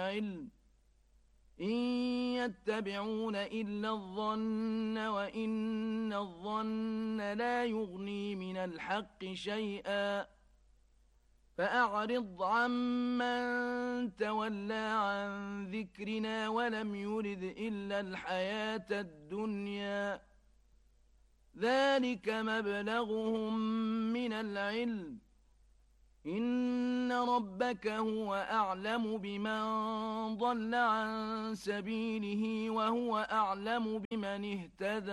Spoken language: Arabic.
العلم إن يتبعون إلا الظن وإن الظن لا يغني من الحق شيئا فأعرض عمن تولى عن ذكرنا ولم يرد إلا الحياة الدنيا ذلك مبلغهم من العلم إن ربك هو أعلم بمن ضل عن سبيله وهو أعلم بمن اهتدى